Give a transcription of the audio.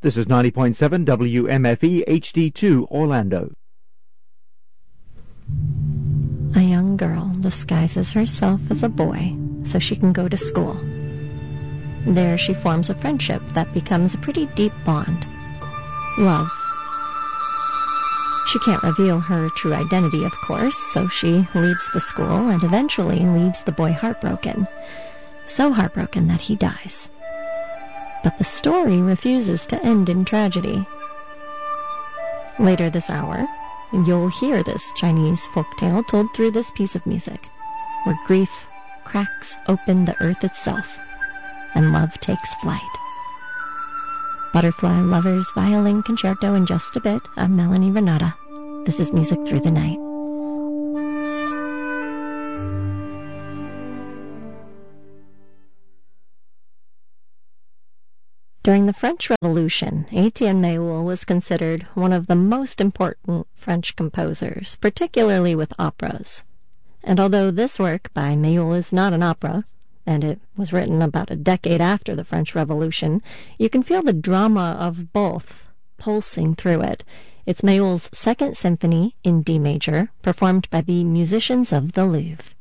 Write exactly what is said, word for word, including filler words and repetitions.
This is ninety point seven W M F E H D two Orlando. A young girl disguises herself as a boy so she can go to school. There she forms a friendship that becomes a pretty deep bond. Love. She can't reveal her true identity, of course, so she leaves the school and eventually leaves the boy heartbroken. So heartbroken that he dies. But the story refuses to end in tragedy. Later this hour, you'll hear this Chinese folktale told through this piece of music, where grief cracks open the earth itself, and love takes flight. Butterfly Lovers Violin Concerto in just a bit. I'm Melanie Renata. This is Music Through the Night. During the French Revolution, Etienne Méhul was considered one of the most important French composers, particularly with operas. And although this work by Méhul is not an opera, and it was written about a decade after the French Revolution, you can feel the drama of both pulsing through it. It's Méhul's Second Symphony in D major, performed by the musicians of the Louvre.